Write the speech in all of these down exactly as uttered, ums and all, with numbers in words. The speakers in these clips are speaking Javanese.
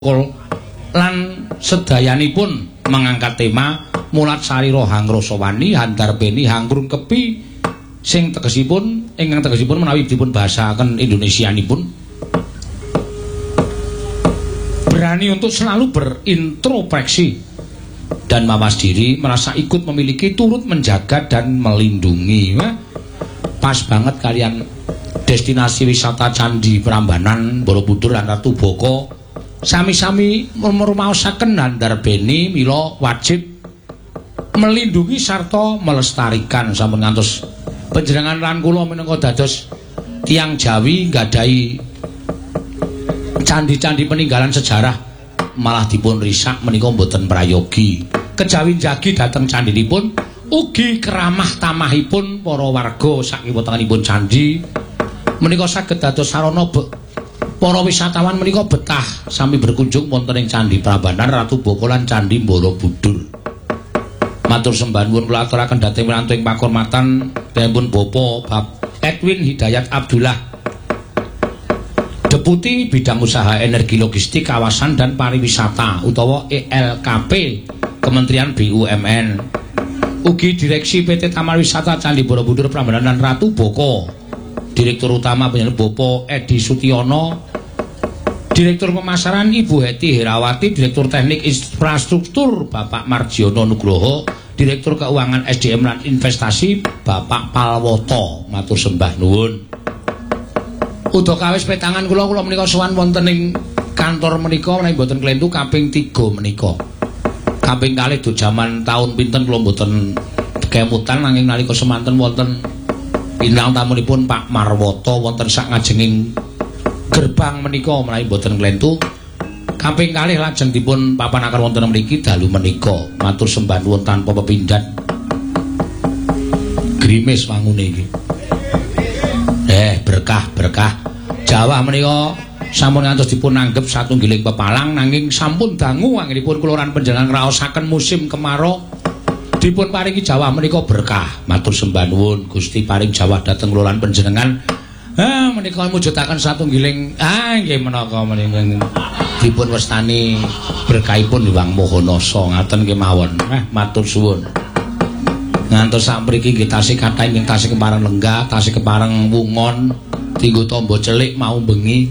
lan sedayanipun mengangkat tema mulat sarira hangrasa wani handar beni hanggrung kepi sing tegesipun ingkang tegesipun menawi dipun bahasaken Indonesianipun berani untuk selalu berintrospeksi dan mawas diri, merasa ikut memiliki, turut menjaga dan melindungi. Wah, pas banget kalian destinasi wisata Candi Prambanan, Borobudur lan Ratu Boko sami-sami merumaosaken handar beni mila wajib melindungi sarta melestarikan sampun ngantos panjenengan lan kula minangka dados tiyang Jawi nggadahi candi-candi peninggalan sejarah malah dipun risak menika mboten prayogi kejawi njagi dhateng candinipun ugi keramah tamahipun para warga sakiwa tengenipun candi menika saged dados sarana para wisatawan menika betah sami berkunjung wonten ing Candi Prambanan, Ratu Boko lan Candi Borobudur. Matur sembah nuwun kula aturaken dhateng wiranto ing pakurmatan danipun Bapak Bab Edwin Hidayat Abdullah, Deputi Bidang Usaha Energi Logistik Kawasan dan Pariwisata utawa E L K P Kementerian B U M N. Ugi Direksi P T Taman Wisata Candi Borobudur Prambanan dan Ratu Boko. Direktur Utama Penyelenggara Bapak Edi Sutiono, Direktur Pemasaran Ibu Heti Herawati, Direktur Teknik Infrastruktur Bapak Margiono Nugroho, Direktur Keuangan S D M lan Investasi Bapak Palwoto. Matur sembah nuwun. Udakawis petangan kula kula menika sowan wonten ing kantor menika menawi mboten klentu kaping tiga menika. Kaping kalih do jaman taun pinten kula mboten kemutan nanging nalika semanten wonten bintang tamunipun Pak Marwoto wonten sak ngajenging gerbang menika menawi boten klentu kaping kalih lajeng dipun papanaken wonten mriki dalu menika matur sembah nuwun tanpa pepindhan grimis wangune iki eh berkah-berkah Jawa menika sampun ngantos dipun anggep satunggiling pepalang nanging sampun dangu anggenipun kula lan panjenengan ngraosaken musim kemarau dipun paringi Jawa menika berkah. Matur sembah nuwun Gusti paring Jawa dhateng kula lan panjenengan. Ah menika mujudaken satunggiling ah nggih menapa menika dipun wastani berkahipun Hyang Mahanasa ngaten kemawon. Eh matur suwun. Ngantos sak mriki nggih tasih kathah ing tasih kepareng lenggah, tasih kepareng wungon, dienggo tamba celik mau bengi.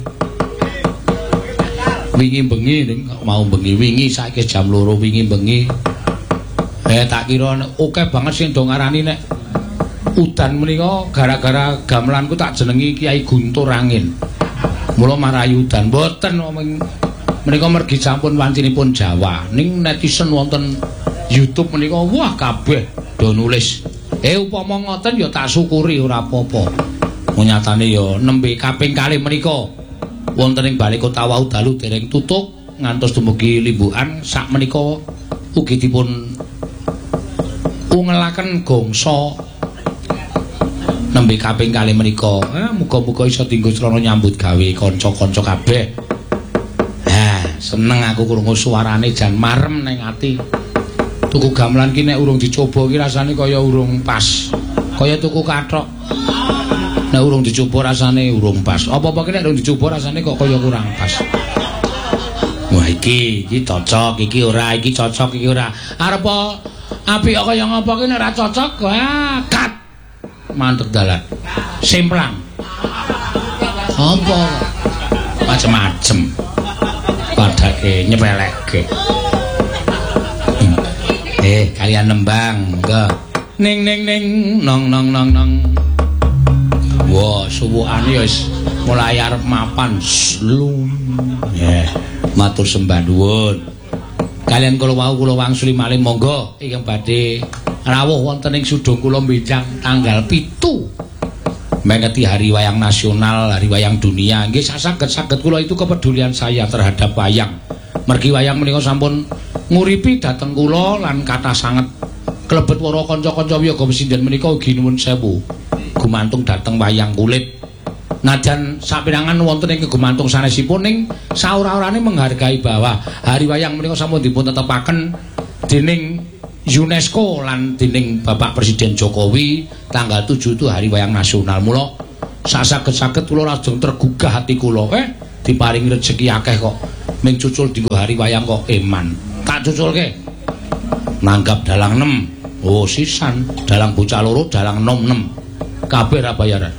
Wingi bengi ning mau bengi wingi saiki jam loro wingi bengi. Eh tak kira oke banget sing do ngarani nek udan menika gara-gara gamelanku tak jenengi Kiai Guntur Angin. Mula marahi udan mboten menika mergi sampun wancinipun Jawa. Ning netizen wonten YouTube menika wah kabeh do nulis. Eh upama ngoten ya tak syukuri ora apa-apa. Nyatane ya nembe kaping kalih menika wonten ing bali kota wau dalu dereng tutuk ngantos dumugi limbukan sak menika ugi dipun ungelaken gongso nembe kaping kalih menika eh muga-muga iso dienggo srana nyambut gawe kanca-kanca kabeh. Ha, seneng aku krungu suarane jan marem ning ati. Tuku gamelan ki nek urung dicoba ki rasane kaya urung pas. Kaya tuku kathok. Nek urung dicoba rasane urung pas. Apa-apa ki nek urung dicoba rasane kok kaya kurang pas. Wah iki iki cocok, iki ora, iki cocok, iki ora. Arep apik kaya ngapa ki nek ora cocok, wah kat. Mantep dalan. Semplang. Apa? Macem-macem. Padake nyepelekke. Eh, kalian nembang, engko. Ning ning ning nong nong nong nong. Wah, suwukane ya wis mulai arep mapan. Slum. Eh, matur sembah nuwun. Kalian kula wau kula wangsuli malih monggo ingkang badhe rawuh wonten ing sudung kula benjang tanggal pitu mengeti Hari Wayang Nasional, Hari Wayang Dunia. Nggih saged-saged kula itu kepedulian saya terhadap wayang. Mergi wayang menika sampun nguripi dhateng kula lan kathah sanget klebet para kanca-kanca wiyaga pesinden menika ugi nuwun sewu gumantung dhateng wayang kulit. Najan sapirangan wonten ing gumantung sanesipun ning saora-orane menghargai bahwa Hari Wayang menika sampun dipun tetepaken dening UNESCO lan dening Bapak Presiden Jokowi tanggal tujuh itu Hari Wayang Nasional. Mula sak saged-saged kula lajeng tergugah hati kula. Eh diparingi rezeki akeh kok ming cucul dinggo hari wayang kok eman. Tak cuculke. Nanggap dalang enam. Oh sisan, dalang bocah loro, dalang nom enam. Kabeh ra bayaran.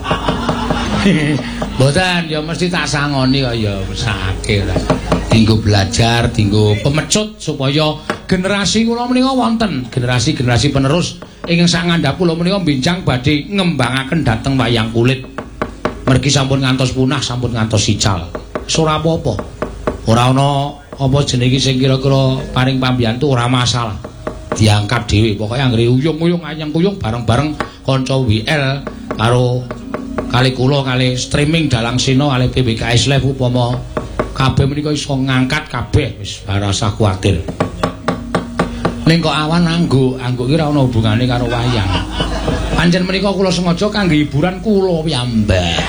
Mboten ya mesti tak sangoni kok ya sakit. Dinggo belajar, dinggo pemecut supaya generasi kula menika wonten, generasi-generasi penerus ingkang sak ngandhap kula menika benjang badhe ngembangaken dhateng wayang kulit. Mergi sampun ngantos punah, sampun ngantos sical. Ora apa-apa. Ora ana apa jenenge sing kira-kira paring pambiyantu ora masalah. Diangkat dhewe, pokoke anggere uyung-uyung anyang kuyung bareng-bareng kanca W L karo kali kula kali streaming dalang sino kali B B K S Live upama kabeh menika iso ngangkat kabeh wis ora usah kuwatir. Ning kok awan anggo, anggo iki ora ana hubungane karo wayang. Pancen menika kula sengaja kangge hiburan kula piyambak.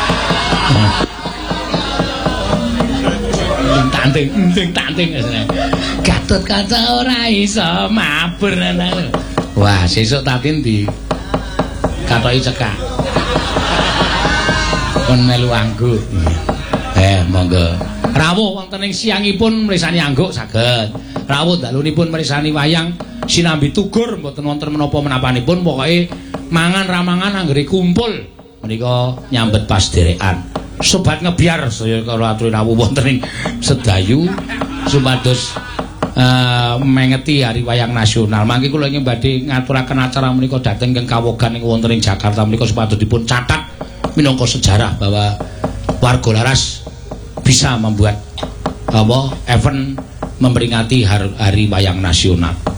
Tanting, tanting, tanting. Gatut kaca ora iso mabur. Wah, sesuk tatin di katoki cekak. Kon melu anggo. Eh, monggo. Rawuh wonten ing siangipun mresani angguk saged. Rawuh dalunipun mresani wayang sinambi tugur mboten wonten menapa-menapanipun pokoke mangan ramangan anggere kumpul menika nyambet pas derekan. Sobat ngebiar saya karo aturi rawuh wonten ing Sedayu supados uh, mengeti hari wayang nasional. Mangke kula ingin badhe ngaturaken acara menika dhateng ing kawogan ing wonten ing Jakarta menika supados dipun catat minangka sejarah bahwa warga Laras bisa membuat apa event memperingati hari, hari wayang nasional.